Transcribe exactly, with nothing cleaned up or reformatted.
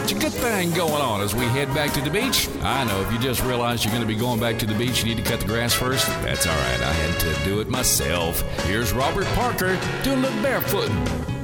It's a good thing going on as we head back to the beach. I know if you just realized you're going to be going back to the beach, you need to cut the grass first. That's all right. I had to do it myself. Here's Robert Parker doing a little barefooting.